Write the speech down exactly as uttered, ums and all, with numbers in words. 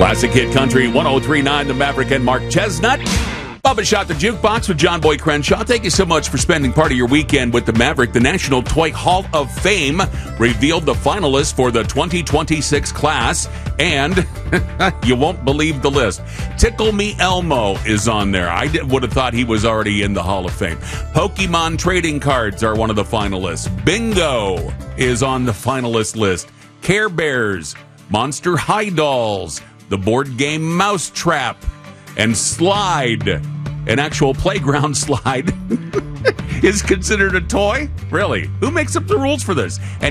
Classic Hit Country one oh three point nine, The Maverick and Mark Chestnut. Bubba Shot the Jukebox with John Boy Crenshaw. Thank you so much for spending part of your weekend with the Maverick. The National Toy Hall of Fame revealed the finalists for the twenty twenty-six class, and you won't believe the list. Tickle Me Elmo is on there. I would have thought he was already in the Hall of Fame. Pokemon trading cards are one of the finalists. Bingo is on the finalist list. Care Bears, Monster High Dolls, the board game Mousetrap, and Slide, an actual playground slide, is considered a toy? Really? Who makes up the rules for this? And